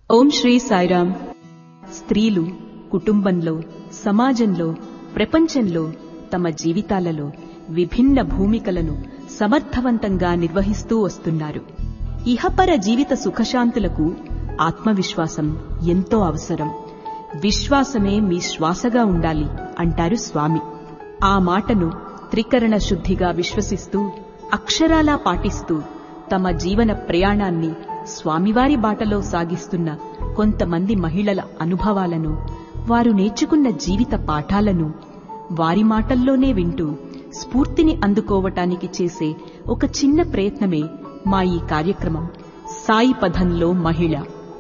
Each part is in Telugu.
ఓం శ్రీ సాయిరాం. స్త్రీలు కుటుంబంలో, సమాజంలో, ప్రపంచంలో తమ జీవితాలలో విభిన్న భూమికలను సమర్థవంతంగా నిర్వహిస్తూ వస్తున్నారు. ఇహపర జీవిత సుఖశాంతులకు ఆత్మవిశ్వాసం ఎంతో అవసరం. విశ్వాసమే మీ శ్వాసగా ఉండాలి అంటారు స్వామి. ఆ మాటను త్రికరణ శుద్ధిగా విశ్వసిస్తూ, అక్షరాలా పాటిస్తూ తమ జీవన ప్రయాణాన్ని స్వామివారి బాటలో సాగిస్తున్న కొంతమంది మహిళల అనుభవాలను, వారు నేర్చుకున్న జీవిత పాఠాలను వారి మాటల్లోనే వింటూ స్ఫూర్తిని అందుకోవటానికి చేసే ఒక చిన్న ప్రయత్నమే మా ఈ కార్యక్రమం సాయి పథంలో మహిళ.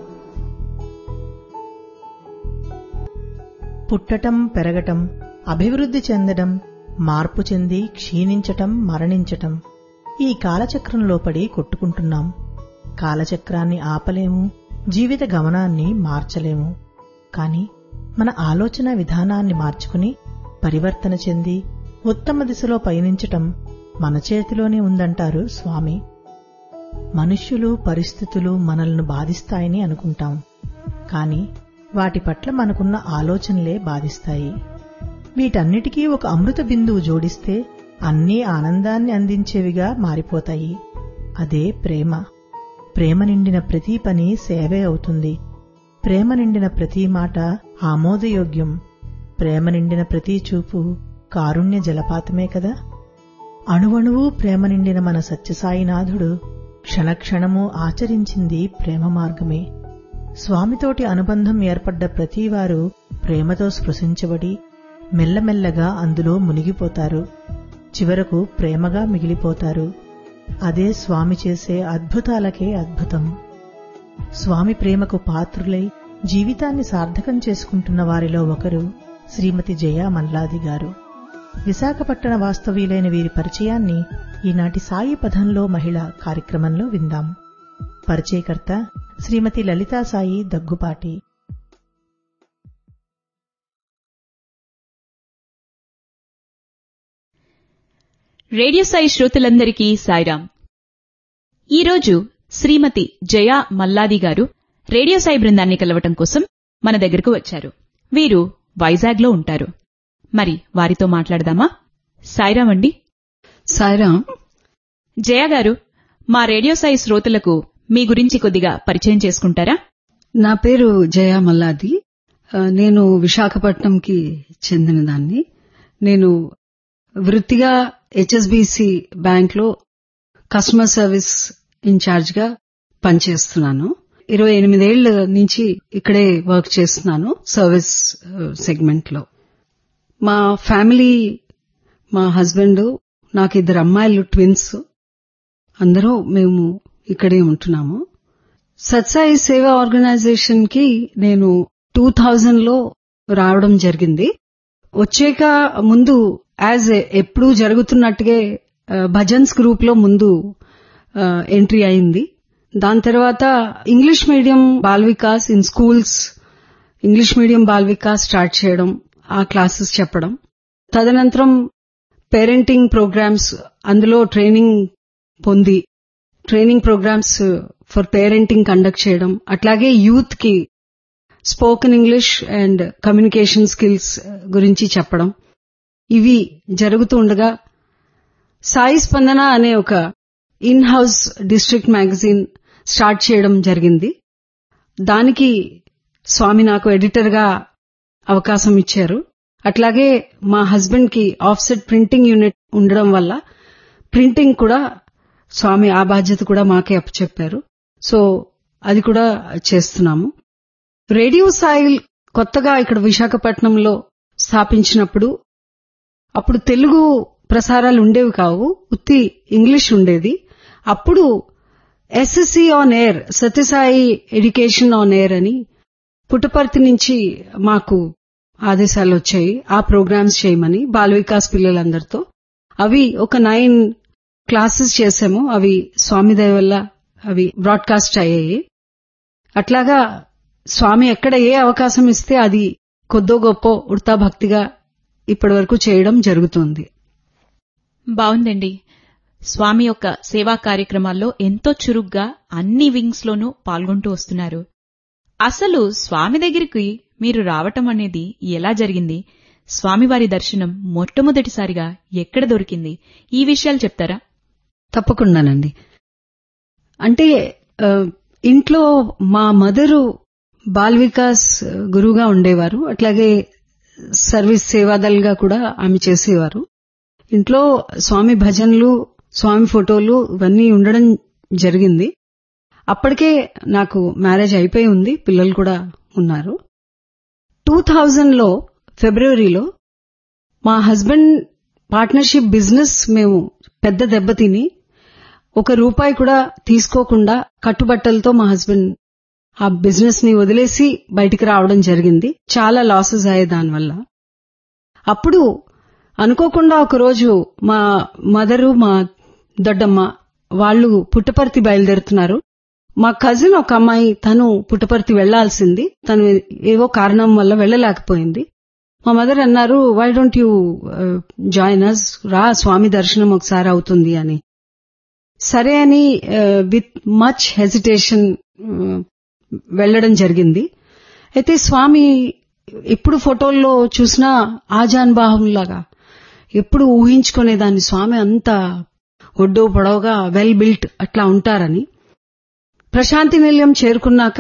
పుట్టటం, పెరగటం, అభివృద్ధి చెందడం, మార్పు చెంది క్షీణించటం, మరణించటం, ఈ కాలచక్రంలో పడి కొట్టుకుంటున్నాం. కాలచక్రాన్ని ఆపలేము, జీవిత గమనాన్ని మార్చలేము. కాని మన ఆలోచన విధానాన్ని మార్చుకుని పరివర్తన చెంది ఉత్తమ దిశలో పయనించటం మన చేతిలోనే ఉందంటారు స్వామి. మనుష్యులు, పరిస్థితులు మనల్ని బాధిస్తాయని అనుకుంటాం. కాని వాటి పట్ల మనకున్న ఆలోచనలే బాధిస్తాయి. వీటన్నిటికీ ఒక అమృత బిందువు జోడిస్తే అన్నీ ఆనందాన్ని అందించేవిగా మారిపోతాయి. అదే ప్రేమ. ప్రేమ నిండిన ప్రతి పని సేవే అవుతుంది. ప్రేమ నిండిన ప్రతి మాట ఆమోదయోగ్యం. ప్రేమ నిండిన ప్రతి చూపు కారుణ్య జలపాతమే కదా. అణువణువు ప్రేమ నిండిన మన సత్యసాయినాథుడు క్షణక్షణము ఆచరించింది ప్రేమ మార్గమే. స్వామితోటి అనుబంధం ఏర్పడ్డ ప్రతివారు ప్రేమతో స్పృశించబడి మెల్లమెల్లగా అందులో మునిగిపోతారు. చివరకు ప్రేమగా మిగిలిపోతారు. అదే స్వామి చేసే అద్భుతాలకే అద్భుతం. స్వామి ప్రేమకు పాత్రులై జీవితాన్ని సార్థకం చేసుకుంటున్న వారిలో ఒకరు శ్రీమతి జయా మల్లాది గారు. విశాఖపట్టణ వాస్తవ్యులైన వీరి పరిచయాన్ని ఈనాటి సాయి పథంలో మహిళ కార్యక్రమంలో విందాం. పరిచయకర్త శ్రీమతి లలితా సాయి దగ్గుపాటి. రేడియో సాయి శ్రోతలందరికీ సాయిరాం. ఈరోజు శ్రీమతి జయా మల్లాది గారు రేడియో సాయి బృందాన్ని కలవటం కోసం మన దగ్గరకు వచ్చారు. వీరు వైజాగ్లో ఉంటారు. మరి వారితో మాట్లాడదామా? సాయిరాం అండి. సాయిరాం. జయా గారు, మా రేడియో సాయి శ్రోతలకు మీ గురించి కొద్దిగా పరిచయం చేసుకుంటారా? నా పేరు జయా మల్లాది. నేను విశాఖపట్నంకి చెందినదాన్ని. నేను వృత్తిగా హెచ్ఎస్బీసీ బ్యాంక్లో కస్టమర్ సర్వీస్ ఇన్ఛార్జ్గా పనిచేస్తున్నాను. 28 ఏళ్ల నుంచి ఇక్కడే వర్క్ చేస్తున్నాను సర్వీస్ సెగ్మెంట్లో. మా ఫ్యామిలీ, మా హస్బెండ్, నాకు 2 అమ్మాయిలు, ట్విన్స్, అందరూ మేము ఇక్కడే ఉంటున్నాము. సత్సాయి సేవా ఆర్గనైజేషన్ కి నేను 2000లో రావడం జరిగింది. వచ్చాక ముందు ఎప్పుడూ జరుగుతున్నట్టుగా భజన్స్ గ్రూప్ లో ముందు ఎంట్రీ అయింది. దాని తర్వాత English medium ball Vikas in schools, English medium ball Vikas start చేయడం, ఆ క్లాసెస్ చెప్పడం. తదనంతరం పేరెంటింగ్ ప్రోగ్రామ్స్, అందులో ట్రైనింగ్ పొంది training programmes for parenting conduct చేయడం. అట్లాగే యూత్ కి spoken English and communication skills గురించి చెప్పడం. ఇవి జరుగుతూ ఉండగా సాయి స్పందన అనే ఒక in house district magazine start చేయడం జరిగింది. దానికి స్వామి నాకు ఎడిటర్ గా అవకాశం ఇచ్చారు. అట్లాగే మా హస్బెండ్ కి ఆఫ్సెట్ ప్రింటింగ్ యూనిట్ ఉండడం వల్ల ప్రింటింగ్ కూడా స్వామి ఆ బాధ్యత కూడా మాకే అప్పచెప్పారు. సో అది కూడా చేస్తున్నాము. రేడియో సాయి కొత్తగా ఇక్కడ విశాఖపట్నంలో స్థాపించినప్పుడు అప్పుడు తెలుగు ప్రసారాలు ఉండేవి కావు, ఉత్తి ఇంగ్లీష్ ఉండేది. అప్పుడు SSC on air, Sathya Sai education on air అని పుట్టపర్తి నుంచి మాకు ఆదేశాలు వచ్చాయి ఆ ప్రోగ్రామ్స్ చేయమని బాల వికాస్ పిల్లలందరితో. అవి ఒక 9 క్లాసెస్ చేశాము. అవి స్వామి దయ వల్ల అవి బ్రాడ్కాస్ట్ అయ్యాయి. అట్లాగా స్వామి ఎక్కడ ఏ అవకాశం ఇస్తే అది కొద్దో గొప్ప ఉడతా భక్తిగా ఇప్పటి వరకు చేయడం జరుగుతుంది. బావుందండి. స్వామి యొక్క సేవా కార్యక్రమాల్లో ఎంతో చురుగ్గా అన్ని వింగ్స్ లోనూ పాల్గొంటూ వస్తున్నారు. అసలు స్వామి దగ్గరికి మీరు రావటం అనేది ఎలా జరిగింది? స్వామివారి దర్శనం మొట్టమొదటిసారిగా ఎక్కడ దొరికింది? ఈ విషయాలు చెప్తారా? తప్పకుండానండి. అంటే ఇంట్లో మా మదరు బాల్ వికాస్ గురువుగా ఉండేవారు. అట్లాగే సర్వీస్ సేవాదల్గా కూడా ఆమె చేసేవారు. ఇంట్లో స్వామి భజనలు, స్వామి ఫోటోలు ఇవన్నీ ఉండడం జరిగింది. అప్పటికే నాకు మ్యారేజ్ అయిపోయి ఉంది, పిల్లలు కూడా ఉన్నారు. 2000లో ఫిబ్రవరిలో మా హస్బెండ్ పార్ట్నర్షిప్ బిజినెస్ మేము పెద్ద దెబ్బతిని ₹1 కూడా తీసుకోకుండా కట్టుబట్టలతో మా హస్బెండ్ ఆ బిజినెస్ ని వదిలేసి బయటికి రావడం జరిగింది. చాలా లాసెస్ అయ్యాయి దానివల్ల. అప్పుడు అనుకోకుండా ఒకరోజు మా మదరు, మా దొడ్డమ్మ వాళ్ళు పుట్టపర్తి బయలుదేరుతున్నారు. మా కజిన్ ఒక అమ్మాయి, తను పుట్టపర్తి వెళ్లాల్సింది, తను ఏవో కారణం వల్ల వెళ్లలేకపోయింది. మా మదర్ అన్నారు, why don't you join us, రా స్వామి దర్శనం ఒకసారి అవుతుంది అని. సరే అని విత్ మచ్ హెసిటేషన్ వెళ్లడం జరిగింది. అయితే స్వామి ఎప్పుడు ఫోటోల్లో చూసినా ఆజానుబాహులాగా ఎప్పుడు ఊహించుకునేదాన్ని, స్వామి అంత ఒడ్డో పొడవుగా వెల్ బిల్ట్ అట్లా ఉంటారని. ప్రశాంతి నిలయం చేరుకున్నాక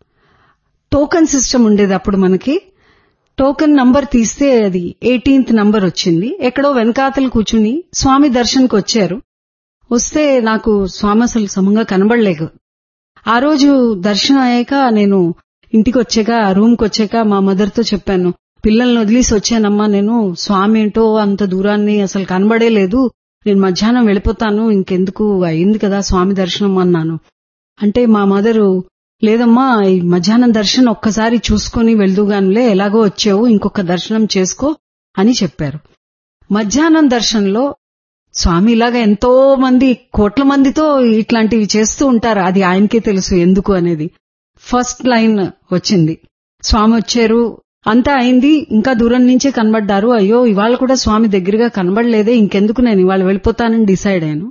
టోకెన్ సిస్టమ్ ఉండేది అప్పుడు మనకి. టోకెన్ నంబర్ తీస్తే అది 18th నంబర్ వచ్చింది. ఎక్కడో వెనకాతలు కూర్చుని స్వామి దర్శన్కి వచ్చారు. వస్తే నాకు స్వామి అసలు సమంగా కనబడలేదు. ఆ రోజు దర్శనం అయ్యాక నేను ఇంటికి వచ్చాక, రూమ్కి వచ్చాక మా మదర్తో చెప్పాను, పిల్లల్ని వదిలేసి వచ్చానమ్మా నేను, స్వామి ఏంటో అంత దూరాన్ని అసలు కనబడే లేదు, నేను మధ్యాహ్నం వెళ్ళిపోతాను, ఇంకెందుకు, అయింది కదా స్వామి దర్శనం అన్నాను. అంటే మా మదరు, లేదమ్మా ఈ మధ్యాహ్నం దర్శనం ఒక్కసారి చూసుకుని వెళ్దుగానులే, ఎలాగో వచ్చావు ఇంకొక దర్శనం చేసుకో అని చెప్పారు. మధ్యాహ్నం దర్శనంలో స్వామి ఇలాగా ఎంతో మంది, కోట్ల మందితో ఇట్లాంటివి చేస్తూ ఉంటారు, అది ఆయనకే తెలుసు ఎందుకు అనేది. ఫస్ట్ లైన్ వచ్చింది, స్వామి వచ్చారు, అంతా అయింది, ఇంకా దూరం నుంచే కనబడ్డారు, అయ్యో ఇవాళ కూడా స్వామి దగ్గరగా కనబడలేదే, ఇంకెందుకు నేను ఇవాళ వెళ్ళిపోతానని డిసైడ్ అయ్యాను.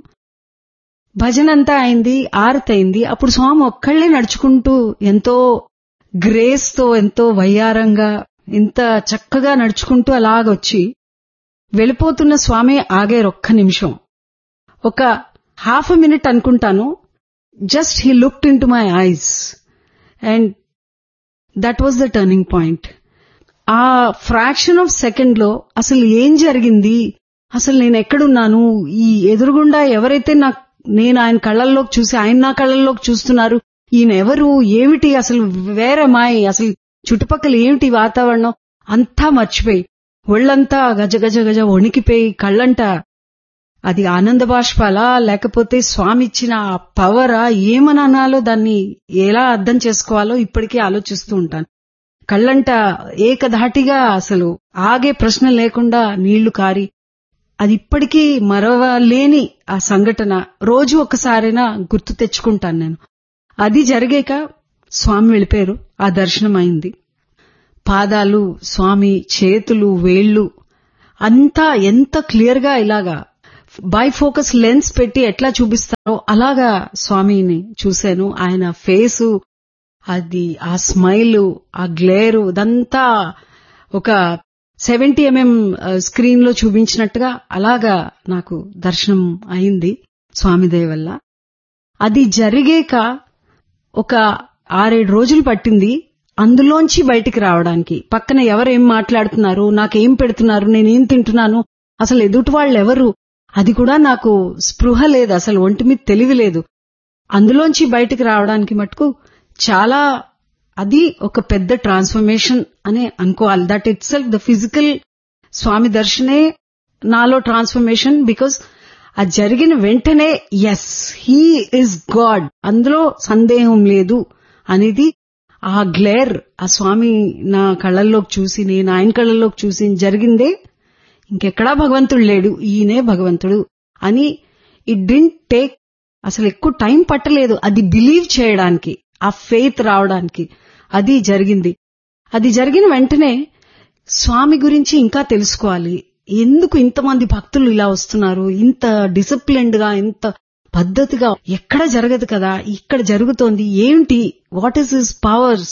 భజన అంతా అయింది, ఆరతయింది. అప్పుడు స్వామి ఒక్కళ్లే నడుచుకుంటూ ఎంతో గ్రేస్ తో, ఎంతో వయ్యారంగా, ఇంత చక్కగా నడుచుకుంటూ అలాగొచ్చి వెళ్ళిపోతున్న స్వామి ఆగారు. ఒక్క నిమిషం, ఒక ½ minute అనుకుంటాను. Just he looked in to my eyes and that was the turning point. ఆ ఫ్రాక్షన్ ఆఫ్ సెకండ్ లో అసలు ఏం జరిగింది, అసలు నేను ఎక్కడున్నాను, ఈ ఎదురుగుండా ఎవరైతే నేను ఆయన కళ్ళల్లోకి చూసి ఆయన నా కళ్ళల్లోకి చూస్తున్నారు, ఈయన ఎవరు, ఏమిటి, అసలు వేరే మాయ, అసలు చుట్టుపక్కల ఏమిటి వాతావరణం, అంతా మర్చిపోయి ఒళ్లంతా గజ గజ గజ వణికిపోయి, కళ్ళంట అది ఆనంద బాష్పాలా లేకపోతే స్వామి ఇచ్చిన పవరా, ఏమని అనాలో, దాన్ని ఎలా అర్థం చేసుకోవాలో ఇప్పటికీ ఆలోచిస్తూ ఉంటాను. కళ్ళంట ఏకధాటిగా అసలు ఆగే ప్రశ్న లేకుండా నీళ్లు కారి, అది ఇప్పటికీ మరవలేని ఆ సంఘటన. రోజు ఒకసారైనా గుర్తు తెచ్చుకుంటాను నేను. అది జరిగాక స్వామి వెళ్ళిపోయారు, ఆ దర్శనం అయింది. పాదాలు, స్వామి చేతులు, వేళ్లు అంతా ఎంత క్లియర్ గా ఇలాగా బై ఫోకస్ లెన్స్ పెట్టి ఎట్లా చూపిస్తారో అలాగా స్వామిని చూశాను. ఆయన ఫేసు, అది ఆ స్మైల్, ఆ గ్లేరు, అదంతా ఒక 70 mm స్క్రీన్ లో చూపించినట్టుగా అలాగా నాకు దర్శనం అయింది స్వామి దయ వల్ల. అది జరిగాక ఒక 6-7 రోజులు పట్టింది అందులోంచి బయటికి రావడానికి. పక్కన ఎవరేం మాట్లాడుతున్నారు, నాకేం పెడుతున్నారు, నేనేం తింటున్నాను, అసలు ఎదుటి వాళ్ళు ఎవరు, అది కూడా నాకు స్పృహ లేదు, అసలు ఒంటి మీద తెలివి లేదు. అందులోంచి బయటికి రావడానికి మటుకు చాలా, అది ఒక పెద్ద ట్రాన్స్ఫర్మేషన్ అనే అనుకోవాలి. That it self the physical స్వామి దర్శనే నాలో ట్రాన్స్ఫర్మేషన్. బికాజ్ అది జరిగిన వెంటనే ఎస్ హీ ఇస్ గాడ్, అందులో సందేహం లేదు అనేది ఆ గ్లేర్, ఆ స్వామి నా కళ్ళల్లోకి చూసి, నేను ఆయన కళ్ళల్లోకి చూసి జరిగిందే, ఇంకెక్కడా భగవంతుడు లేడు, ఈయనే భగవంతుడు అని. ఇట్ డింట్ టేక్, అసలు ఎక్కువ టైం పట్టలేదు అది బిలీవ్ చేయడానికి, ఆ ఫెయిత్ రావడానికి. అది జరిగింది. అది జరిగిన వెంటనే స్వామి గురించి ఇంకా తెలుసుకోవాలి, ఎందుకు ఇంతమంది భక్తులు ఇలా వస్తున్నారు, ఇంత డిసిప్లిన్డ్ గా, ఇంత పద్ధతిగా, ఎక్కడ జరగదు కదా, ఇక్కడ జరుగుతోంది ఏంటి, వాట్ ఈస్ హిస్ పవర్స్,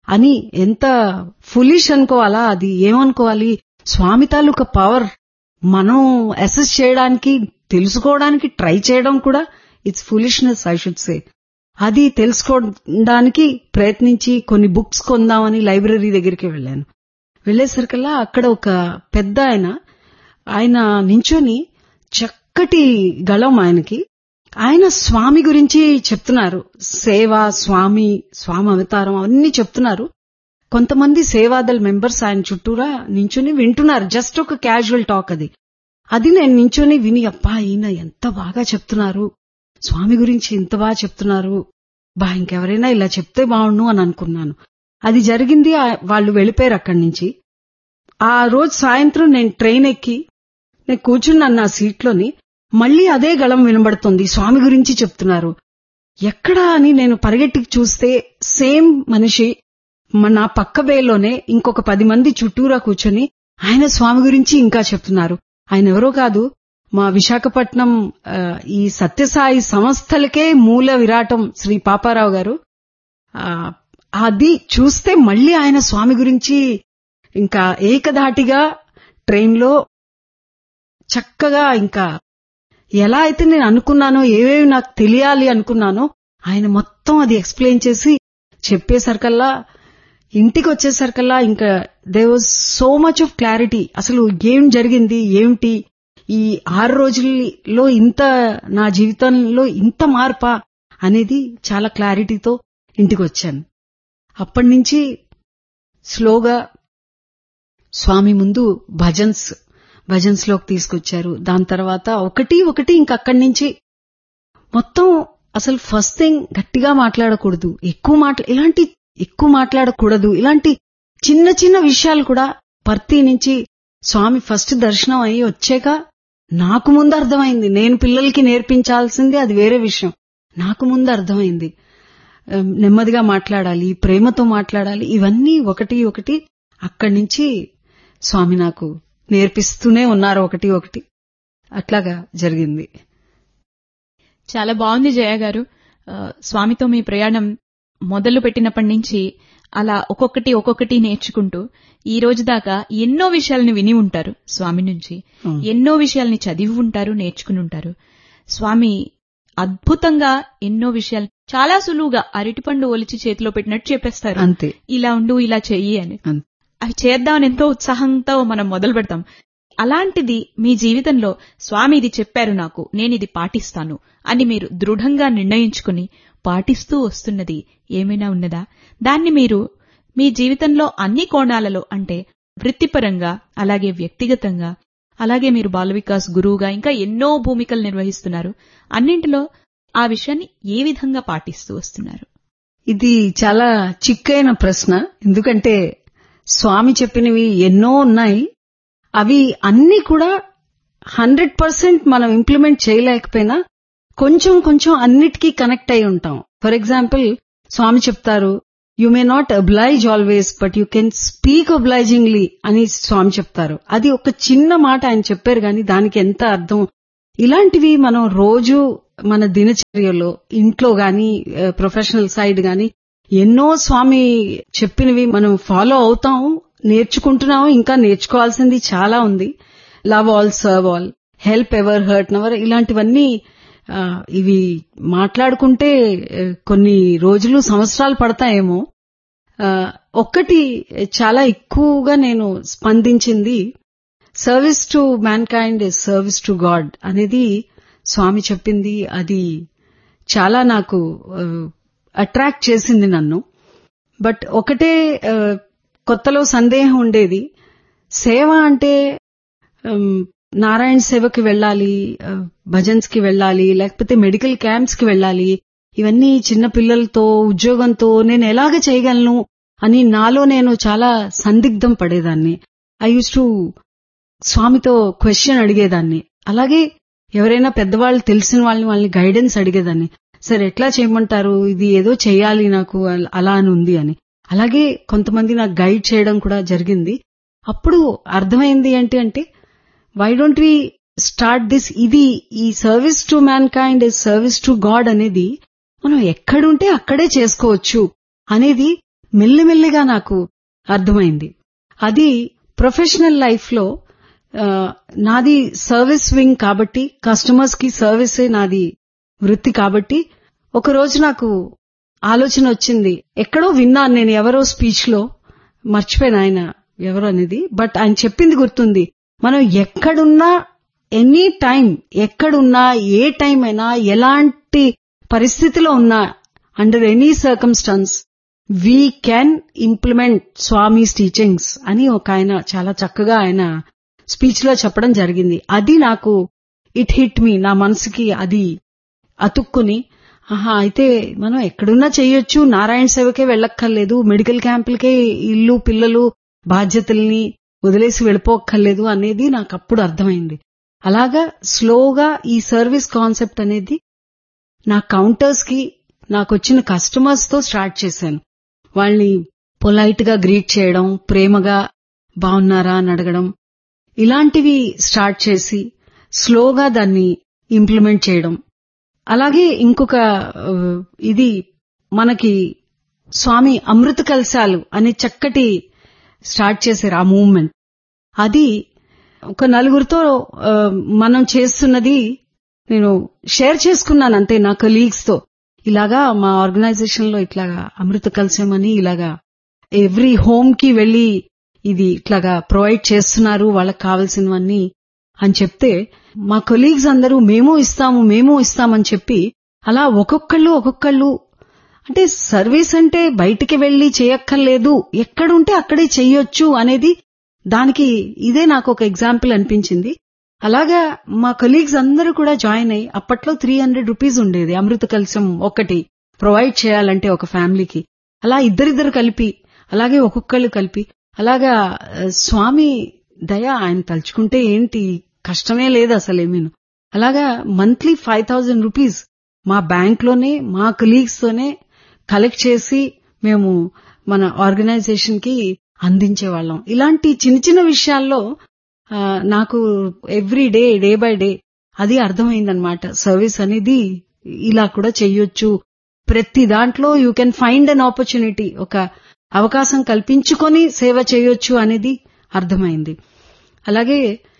అని ఎంత ఫులిష్ అనుకోవాలా, అది ఏమనుకోవాలి, స్వామి తాలూకా పవర్ మనం అసెస్ చేయడానికి, తెలుసుకోవడానికి ట్రై చేయడం కూడా it's foolishness I should say. అది తెలుసుకోవడానికి ప్రయత్నించి కొన్ని బుక్స్ కొందామని లైబ్రరీ దగ్గరికి వెళ్ళాను. వెళ్లేసరికల్లా అక్కడ ఒక పెద్ద ఆయన నించొని చక్కటి గళం ఆయనకి, ఆయన స్వామి గురించి చెప్తున్నారు. సేవ, స్వామి అవతారం అవన్నీ చెప్తున్నారు. కొంతమంది సేవాదల్ మెంబర్స్ ఆయన చుట్టూరా నించుని వింటున్నారు. జస్ట్ ఒక క్యాజువల్ టాక్ అది నేను నించుని విని, అబ్బా ఈయన ఎంత బాగా చెప్తున్నారు, స్వామి గురించి ఇంత బాగా చెప్తున్నారు, ఇంకెవరైనా ఇలా చెప్తే బాగుండు అని అనుకున్నాను. అది జరిగింది. వాళ్ళు వెళ్ళిపోయారు అక్కడి నుంచి. ఆ రోజు సాయంత్రం నేను ట్రైన్ ఎక్కి నేను కూర్చున్నాను నా సీట్లోని. మళ్లీ అదే గళం వినబడుతుంది, స్వామి గురించి చెప్తున్నారు. ఎక్కడా అని నేను పరిగెట్టి చూస్తే సేమ్ మనిషి నా పక్క బేలోనే ఇంకొక 10 మంది చుట్టూరా కూర్చొని ఆయన స్వామి గురించి ఇంకా చెప్తున్నారు. ఆయన ఎవరో కాదు, మా విశాఖపట్నం ఈ సత్యసాయి సంస్థలకే మూల విరాటం శ్రీ పాపారావు గారు. అది చూస్తే మళ్లీ ఆయన స్వామి గురించి ఇంకా ఏకధాటిగా ట్రైన్లో చక్కగా, ఇంకా ఎలా అయితే నేను అనుకున్నానో, ఏవేవి నాకు తెలియాలి అనుకున్నానో ఆయన మొత్తం అది ఎక్స్ప్లెయిన్ చేసి చెప్పేసరికల్లా, ఇంటికి వచ్చేసరికల్లా ఇంకా there was so much of clarity. అసలు ఏం జరిగింది, ఏమిటి ఈ 6 రోజుల్లో ఇంత, నా జీవితంలో ఇంత మార్పా అనేది చాలా క్లారిటీతో ఇంటికి వచ్చాను. అప్పటి నుంచి స్లోగా స్వామి ముందు భజన్స్ లోకి తీసుకొచ్చారు. దాని తర్వాత ఒకటి ఇంకక్కడి నుంచి మొత్తం అసలు ఫస్ట్ థింగ్ గట్టిగా మాట్లాడకూడదు, ఎక్కువ మాట్లాడకూడదు. ఇలాంటి చిన్న చిన్న విషయాలు కూడా పర్తి నుంచి స్వామి ఫస్ట్ దర్శనం అయ్యి వచ్చాక నాకు ముందు అర్థమైంది. నేను పిల్లలకి నేర్పించాల్సింది అది వేరే విషయం. నాకు ముందు అర్థమైంది నెమ్మదిగా మాట్లాడాలి, ప్రేమతో మాట్లాడాలి. ఇవన్నీ ఒకటి అక్కడి నుంచి స్వామి నాకు నేర్పిస్తూనే ఉన్నారు. ఒకటి అట్లాగా జరిగింది. చాలా బాగుంది జయ గారు. స్వామితో మీ ప్రయాణం మొదలు పెట్టినప్పటి నుంచి అలా ఒక్కొక్కటి నేర్చుకుంటూ ఈ రోజు దాకా ఎన్నో విషయాలని విని ఉంటారు స్వామి నుంచి, ఎన్నో విషయాల్ని చదివి ఉంటారు, నేర్చుకుని ఉంటారు. స్వామి అద్భుతంగా ఎన్నో విషయాలు చాలా సులువుగా అరటిపండు ఒలిచి చేతిలో పెట్టినట్టు చెప్పేస్తారు. అంతే, ఇలా ఉండు, ఇలా చెయ్యి అని. అవి చేద్దామని ఎంతో ఉత్సాహంతో మనం మొదలు పెడతాం. అలాంటిది మీ జీవితంలో స్వామి ఇది చెప్పారు నాకు, నేనిది పాటిస్తాను అని మీరు దృఢంగా నిర్ణయించుకుని పాటిస్తూ వస్తున్నది ఏమైనా ఉన్నదా? దాన్ని మీరు మీ జీవితంలో అన్ని కోణాలలో, అంటే వృత్తిపరంగా, అలాగే వ్యక్తిగతంగా, అలాగే మీరు బాల వికాస్ గురువుగా ఇంకా ఎన్నో భూమికలు నిర్వహిస్తున్నారు, అన్నింటిలో ఆ విషయాన్ని ఏ విధంగా పాటిస్తూ వస్తున్నారు? ఇది చాలా చిక్కైన ప్రశ్న. ఎందుకంటే స్వామి చెప్పినవి ఎన్నో ఉన్నాయి. అవి అన్ని కూడా 100% మనం ఇంప్లిమెంట్ చేయలేకపోయినా కొంచెం అన్నిటికీ కనెక్ట్ అయి ఉంటాం. ఫర్ ఎగ్జాంపుల్, స్వామి చెప్తారు, you may not oblige always but you can speak అబ్లైజింగ్లీ అని స్వామి చెప్తారు. అది ఒక చిన్న మాట ఆయన చెప్పారు, కానీ దానికి ఎంత అర్థం. ఇలాంటివి మనం రోజు మన దినచర్యలో, ఇంట్లో గాని, ప్రొఫెషనల్ సైడ్ గాని ఎన్నో స్వామి చెప్పినవి మనం ఫాలో అవుతాం, నేర్చుకుంటున్నాము. ఇంకా నేర్చుకోవాల్సింది చాలా ఉంది. Love all, serve all, help ever, hurt never, ఇలాంటివన్నీ ఇవి మాట్లాడుకుంటే కొన్ని రోజులు, సంవత్సరాలు పడతాయేమో. ఒక్కటి చాలా ఎక్కువగా నేను స్పందించింది, service to man kind is service to God అనేది స్వామి చెప్పింది. అది చాలా నాకు అట్రాక్ట్ చేసింది నన్ను. బట్ ఒకటే కొత్తలో సందేహం ఉండేది, సేవ అంటే నారాయణ సేవకి వెళ్ళాలి, భజన్స్ కి వెళ్ళాలి, లేకపోతే మెడికల్ క్యాంప్స్ కి వెళ్ళాలి, ఇవన్నీ చిన్న పిల్లలతో, ఉద్యోగంతో నేను ఎలాగ చేయగలను అని నాలో నేను చాలా సందిగ్ధం పడేదాన్ని. ఐ యూస్ టు స్వామితో క్వశ్చన్ అడిగేదాన్ని. అలాగే ఎవరైనా పెద్దవాళ్ళు, తెలిసిన వాళ్ళని గైడెన్స్ అడిగేదాన్ని. సరే ఎట్లా చేయమంటారు, ఇది ఏదో చేయాలి నాకు అలా అని ఉంది అని. అలాగే కొంతమంది నాకు గైడ్ చేయడం కూడా జరిగింది. అప్పుడు అర్థమైంది ఏంటి అంటే, why don't we start this, ఇది ఈ service to man kind is service to God అనేది మనం ఎక్కడుంటే అక్కడే చేసుకోవచ్చు అనేది మెల్లిమెల్లిగా నాకు అర్థమైంది. అది ప్రొఫెషనల్ లైఫ్ లో నాది సర్వీస్ వింగ్ కాబట్టి, కస్టమర్స్ కి సర్వీసే నాది వృత్తి కాబట్టి, ఒకరోజు నాకు ఆలోచన వచ్చింది. ఎక్కడో విన్నాను నేను ఎవరో స్పీచ్ లో, మర్చిపోయాను ఆయన ఎవరో అనేది, బట్ ఆయన చెప్పింది గుర్తుంది. మనం ఎక్కడున్నా, ఎనీ టైం, ఎక్కడున్నా, ఏ టైం అయినా, ఎలాంటి పరిస్థితిలో ఉన్నా, under any circumstances we can implement Swami's teachings అని ఒక ఆయన చాలా చక్కగా ఆయన స్పీచ్ లో చెప్పడం జరిగింది. అది నాకు ఇట్ హిట్ మీ, నా మనసుకి అది అతుక్కుని, అయితే మనం ఎక్కడున్నా చెయ్యొచ్చు, నారాయణ సేవకే వెళ్ళక్కర్లేదు, మెడికల్ క్యాంపులకే ఇల్లు పిల్లలు బాధ్యతల్ని వదిలేసి వెళ్ళిపోక్కర్లేదు అనేది నాకు అప్పుడు అర్థమైంది. అలాగా స్లోగా ఈ సర్వీస్ కాన్సెప్ట్ అనేది నా కౌంటర్స్ కి, నాకొచ్చిన కస్టమర్స్ తో స్టార్ట్ చేశాను. వాళ్ళని పొలైట్ గా గ్రీట్ చేయడం, ప్రేమగా బాగున్నారా అని అడగడం, ఇలాంటివి స్టార్ట్ చేసి స్లోగా దాన్ని ఇంప్లిమెంట్ చేయడం. అలాగే ఇంకొక ఇది మనకి స్వామి అమృత కలశాలు అనే చక్కటి స్టార్ట్ చేశారు ఆ మూవ్మెంట్. అది ఒక నలుగురితో మనం చేస్తున్నది నేను షేర్ చేసుకున్నాను అంతే, నా కొలీగ్స్ తో. ఇలాగా మా ఆర్గనైజేషన్ లో ఇట్లాగా అమృత కలశం అని ఇలాగా ఎవ్రీ హోమ్ కి వెళ్లి ఇది ఇట్లాగా ప్రొవైడ్ చేస్తున్నారు వాళ్ళకి కావాల్సినవన్నీ అని చెప్తే, మా కొలీగ్స్ అందరూ మేము ఇస్తామని చెప్పి అలా ఒక్కొక్కళ్ళు అంటే సర్వీస్ అంటే బయటికి వెళ్లి చేయక్కర్లేదు, ఎక్కడుంటే అక్కడే చెయ్యొచ్చు అనేది దానికి ఇదే నాకు ఒక ఎగ్జాంపుల్ అనిపించింది. అలాగా మా కొలీగ్స్ అందరూ కూడా జాయిన్ అయ్యి, అప్పట్లో 300 రూపీస్ ఉండేది అమృత కలశం ఒకటి ప్రొవైడ్ చేయాలంటే ఒక ఫ్యామిలీకి. అలా ఇద్దరిద్దరు కలిపి, అలాగే ఒక్కొక్కళ్ళు కలిపి, అలాగా స్వామి దయ, ఆయన తలుచుకుంటే ఏంటి కష్టమే లేదు అసలేమీను. అలాగా మంత్లీ 5,000 రూపీస్ మా బ్యాంక్ లోనే మా కొలీగ్స్ తోనే కలెక్ట్ చేసి మేము మన ఆర్గనైజేషన్ కి అందించేవాళ్ళం. ఇలాంటి చిన్న చిన్న విషయాల్లో నాకు every day, day by day అది అర్థమైందనమాట. సర్వీస్ అనేది ఇలా కూడా చెయ్యొచ్చు, ప్రతి దాంట్లో you can find an opportunity, ఒక అవకాశం కల్పించుకొని సేవ చేయొచ్చు అనేది అర్థమైంది. అలాగే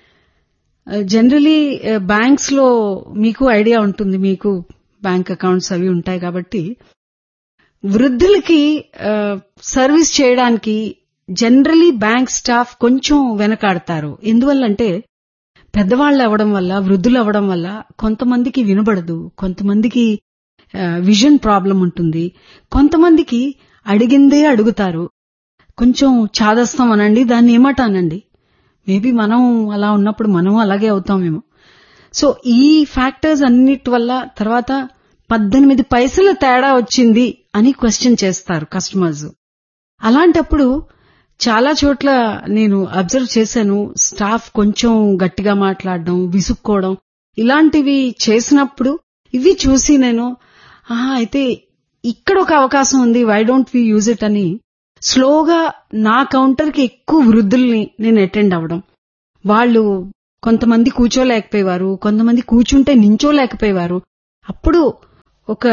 జనరలీ బ్యాంక్స్ లో మీకు ఐడియా ఉంటుంది, మీకు బ్యాంక్ అకౌంట్స్ అవి ఉంటాయి కాబట్టి, వృద్ధులకి సర్వీస్ చేయడానికి జనరలీ బ్యాంక్ స్టాఫ్ కొంచెం వెనకాడతారు. ఎందువల్లంటే పెద్దవాళ్ళు అవ్వడం వల్ల, వృద్ధులు అవ్వడం వల్ల కొంతమందికి వినబడదు, కొంతమందికి విజన్ ప్రాబ్లం ఉంటుంది, కొంతమందికి అడిగిందే అడుగుతారు. కొంచెం చాదస్తం అనండి, దాన్ని ఏమటానండి, మేబీ మనం అలా ఉన్నప్పుడు మనం అలాగే అవుతామేమో. సో ఈ ఫ్యాక్టర్స్ అన్నిటి వల్ల తర్వాత 18 పైసల తేడా వచ్చింది అని క్వశ్చన్ చేస్తారు కస్టమర్స్. అలాంటప్పుడు చాలా చోట్ల నేను అబ్జర్వ్ చేశాను, స్టాఫ్ కొంచెం గట్టిగా మాట్లాడడం, విసుక్కోవడం, ఇలాంటివి చేసినప్పుడు ఇవి చూసి నేను అయితే ఇక్కడ ఒక అవకాశం ఉంది, why don't we use it అని స్లోగా నా కౌంటర్ కి ఎక్కువ వృద్ధుల్ని నేను అటెండ్ అవ్వడం. వాళ్ళు కొంతమంది కూర్చోలేకపోయేవారు, కొంతమంది కూర్చుంటే నించోలేకపోయేవారు. అప్పుడు ఒక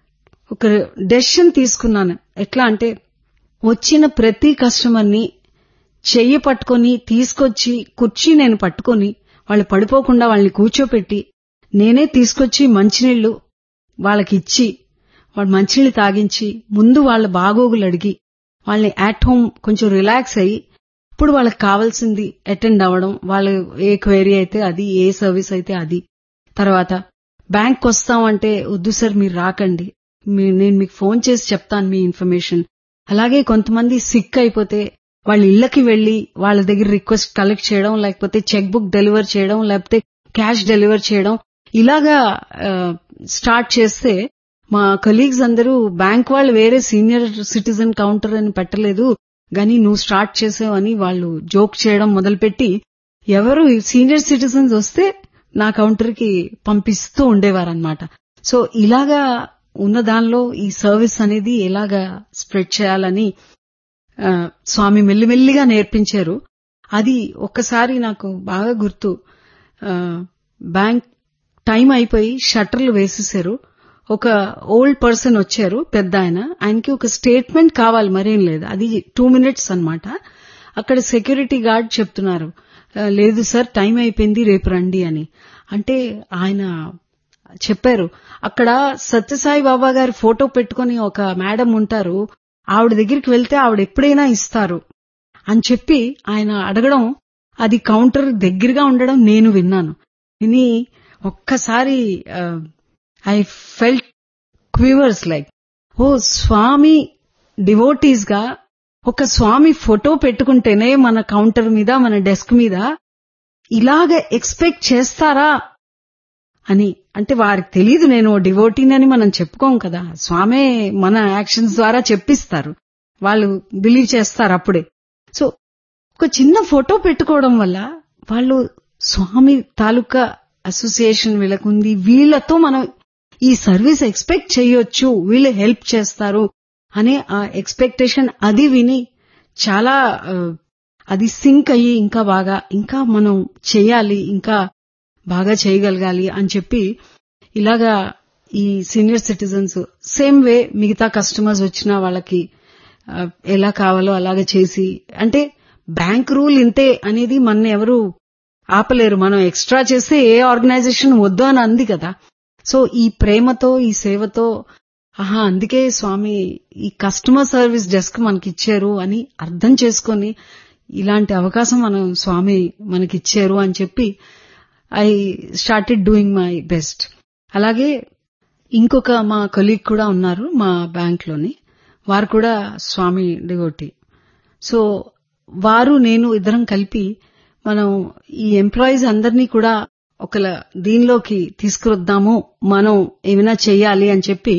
డెసిషన్ తీసుకున్నాను. ఎట్లా అంటే, వచ్చిన ప్రతి కస్టమర్ ని చెయ్యి పట్టుకొని తీసుకొచ్చి కుర్చీ నేను పట్టుకొని వాళ్ళు పడిపోకుండా వాళ్ళని కూర్చోపెట్టి నేనే తీసుకొచ్చి మంచినీళ్లు వాళ్ళకి ఇచ్చి, వాళ్ళు మంచినీళ్లు తాగించి, ముందు వాళ్ళ బాగోగులు అడిగి వాళ్ళని అట్ హోమ్ కొంచెం రిలాక్స్ అయ్యి ఇప్పుడు వాళ్ళకి కావాల్సింది అటెండ్ అవ్వడం, వాళ్ళు ఏ క్వైరీ అయితే అది, ఏ సర్వీస్ అయితే అది. తర్వాత బ్యాంక్ వస్తామంటే వద్దు సార్ మీరు రాకండి, నేను మీకు ఫోన్ చేసి చెప్తాను మీ ఇన్ఫర్మేషన్. అలాగే కొంతమంది సిక్ అయిపోతే వాళ్ళ ఇళ్లకి వెళ్లి వాళ్ళ దగ్గర రిక్వెస్ట్ కలెక్ట్ చేయడం, లేకపోతే చెక్ బుక్ డెలివర్ చేయడం, లేకపోతే క్యాష్ డెలివర్ చేయడం, ఇలాగా స్టార్ట్ చేస్తే మా కొలీగ్స్ అందరూ బ్యాంక్ వాళ్ళు వేరే సీనియర్ సిటిజన్ కౌంటర్ అని పెట్టలేదు గానీ నువ్వు స్టార్ట్ చేసావు అని వాళ్ళు జోక్ చేయడం మొదలుపెట్టి, ఎవరు సీనియర్ సిటిజన్స్ వస్తే నా కౌంటర్ కి పంపిస్తూ ఉండేవారన్నమాట. సో ఇలాగా ఉన్న దానిలో ఈ సర్వీస్ అనేది ఎలాగా స్ప్రెడ్ చేయాలని స్వామి మెల్లిమెల్లిగా నేర్పించారు. అది ఒక్కసారి నాకు బాగా గుర్తు. బ్యాంక్ టైం అయిపోయి షట్టర్లు వేసేశారు. ఒక ఓల్డ్ పర్సన్ వచ్చారు, పెద్ద ఆయనకి ఒక స్టేట్మెంట్ కావాలి, మరేం లేదు, అది 2 minutes అన్నమాట. అక్కడ సెక్యూరిటీ గార్డ్ చెప్తున్నారు, లేదు సార్ టైం అయిపోయింది రేపు రండి అని. అంటే ఆయన చెప్పారు, అక్కడ సత్యసాయి బాబా గారి ఫోటో పెట్టుకుని ఒక మేడం ఉంటారు, ఆవిడ దగ్గరికి వెళ్తే ఆవిడ ఎప్పుడైనా ఇస్తారు అని చెప్పి ఆయన అడగడం, అది కౌంటర్ దగ్గరగా ఉండడం నేను విన్నాను. విని ఒక్కసారి I felt క్వివర్స్ like, oh Swamy devotees గా ఒక స్వామి ఫోటో పెట్టుకుంటేనే మన కౌంటర్ మీద, మన డెస్క్ మీద ఇలాగ ఎక్స్పెక్ట్ చేస్తారా అని. అంటే వారికి తెలీదు నేను డివోటీనని మనం చెప్పుకోం కదా, స్వామే మన యాక్షన్స్ ద్వారా చెప్పిస్తారు, వాళ్ళు బిలీవ్ చేస్తారు అప్పుడే. సో ఒక చిన్న ఫోటో పెట్టుకోవడం వల్ల వాళ్ళు స్వామి తాలూకా అసోసియేషన్ వీళ్ళకుంది, వీళ్లతో మనం ఈ సర్వీస్ ఎక్స్పెక్ట్ చేయొచ్చు, వీళ్ళు హెల్ప్ చేస్తారు అనే ఆ ఎక్స్పెక్టేషన్ అది విని చాలా అది సింక్ అయ్యి ఇంకా మనం చేయాలి, ఇంకా బాగా చేయగలగాలి అని చెప్పి ఇలాగా ఈ సీనియర్ సిటిజన్స్ సేమ్ వే మిగతా కస్టమర్స్ వచ్చినా వాళ్ళకి ఎలా కావాలో అలాగే చేసి, అంటే బ్యాంక్ రూల్ ఇంతే అనేది మన ఎవరు ఆపలేరు, మనం ఎక్స్ట్రా చేస్తే ఏ ఆర్గనైజేషన్ వద్దు అని అంది కదా. సో ఈ ప్రేమతో, ఈ సేవతో, అందుకే స్వామి ఈ కస్టమర్ సర్వీస్ డెస్క్ మనకిచ్చారు అని అర్థం చేసుకుని ఇలాంటి అవకాశం స్వామి మనకిచ్చారు అని చెప్పి I started doing my best. అలాగే ఇంకొక మా కొలీగ్ కూడా ఉన్నారు మా బ్యాంక్ లోని, వారు కూడా స్వామి డివోటీ. సో వారు నేను ఇద్దరం కలిపి మనం ఈ ఎంప్లాయీస్ అందరినీ కూడా ఒక దీనిలోకి తీసుకురొద్దాము, మనం ఏమైనా చెయ్యాలి అని చెప్పి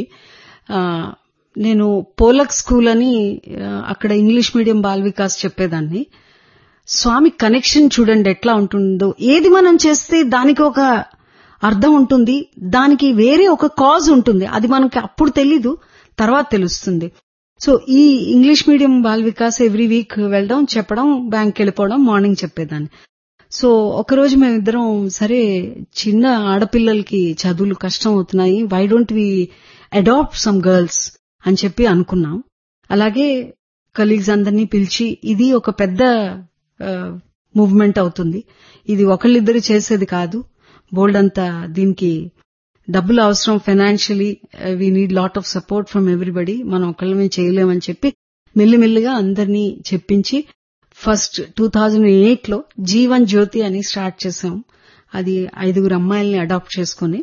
నేను పోలక్ స్కూల్ అని అక్కడ ఇంగ్లీష్ మీడియం బాల్ వికాస్ చెప్పేదాన్ని. స్వామి కనెక్షన్ చూడండి ఎట్లా ఉంటుందో, ఏది మనం చేస్తే దానికి ఒక అర్థం ఉంటుంది, దానికి వేరే ఒక కాజ్ ఉంటుంది, అది మనకి అప్పుడు తెలీదు, తర్వాత తెలుస్తుంది. సో ఈ English medium ball Vikas every week వెళ్ళడం, చెప్పడం, బ్యాంక్ వెళ్ళిపోవడం, మార్నింగ్ చెప్పేదాన్ని. సో ఒకరోజు మేమిద్దరం సరే చిన్న ఆడపిల్లలకి చదువులు కష్టం అవుతున్నాయి, why don't we adapt some girls అని చెప్పి అనుకున్నాం. అలాగే కలీగ్స్ అందరినీ పిలిచి ఇది ఒక పెద్ద మూవ్మెంట్ అవుతుంది, ఇది ఒకళ్ళిద్దరు చేసేది కాదు, బోల్డ్ అంతా దీనికి డబ్బులు అవసరం, financially we need lot of support from everybody, మనం ఒకళ్ళమే చేయలేమని చెప్పి మెల్లిమెల్లిగా అందరినీ చెప్పించి ఫస్ట్ 2008లో జీవన్ జ్యోతి అని స్టార్ట్ చేశాం. అది 5 అమ్మాయిల్ని అడాప్ట్ చేసుకుని,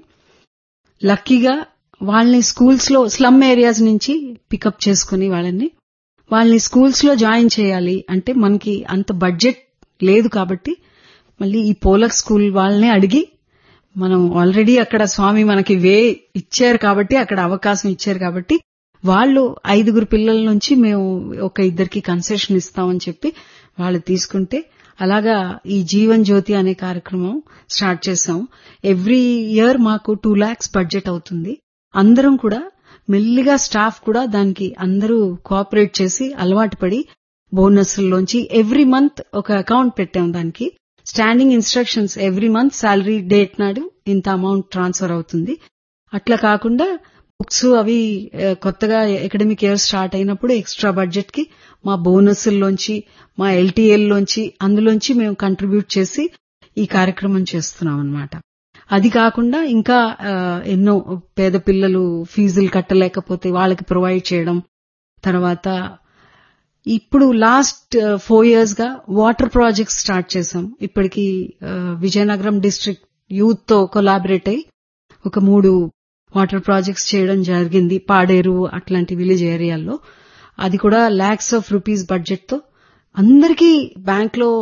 లక్కీగా వాళ్ళని స్కూల్స్ లో స్లమ్ ఏరియాస్ నుంచి పికప్ చేసుకుని వాళ్ళని స్కూల్స్ లో జాయిన్ చేయాలి అంటే మనకి అంత బడ్జెట్ లేదు కాబట్టి మళ్ళీ ఈ పోలక్ స్కూల్ వాళ్ళనే అడిగి, మనం ఆల్రెడీ అక్కడ స్వామి మనకి ఇచ్చారు కాబట్టి, అక్కడ అవకాశం ఇచ్చారు కాబట్టి వాళ్ళు 5 పిల్లల నుంచి మేము ఒక 2 కన్సెషన్ ఇస్తామని చెప్పి వాళ్ళు తీసుకుంటే, అలాగా ఈ జీవన్ జ్యోతి అనే కార్యక్రమం స్టార్ట్ చేశాం. ఎవ్రీ ఇయర్ మాకు 2 lakhs బడ్జెట్ అవుతుంది. అందరం కూడా మెల్లిగా స్టాఫ్ కూడా దానికి అందరూ కోఆపరేట్ చేసి అలవాటు పడి బోనస్లోంచి ఎవ్రీ మంత్ ఒక అకౌంట్ పెట్టాం, దానికి standing instructions, every month salary date నాడు ఇంత అమౌంట్ ట్రాన్స్ఫర్ అవుతుంది. అట్లా కాకుండా బుక్స్ అవి కొత్తగా అకాడమిక్ ఇయర్ స్టార్ట్ అయినప్పుడు ఎక్స్ట్రా బడ్జెట్ కి మా బోనస్లోంచి, మా ఎల్టీఎల్లోంచి, అందులోంచి మేము కంట్రిబ్యూట్ చేసి ఈ కార్యక్రమం చేస్తున్నాం అన్నమాట. అది కాకుండా ఇంకా ఎన్నో పేద పిల్లలు ఫీజులు కట్టలేకపోతే వాళ్ళకి ప్రొవైడ్ చేయడం, తర్వాత ఇప్పుడు లాస్ట్ 4 years గా వాటర్ ప్రాజెక్ట్స్ స్టార్ట్ చేశాం. ఇప్పటికి విజయనగరం డిస్ట్రిక్ట్ యూత్ తో కొలాబరేట్ అయి ఒక 3 వాటర్ ప్రాజెక్ట్స్ చేయడం జరిగింది, పాడేరు అట్లాంటి విలేజ్ ఏరియాల్లో. అది కూడా lakhs of rupees బడ్జెట్ తో అందరికీ బ్యాంక్ లో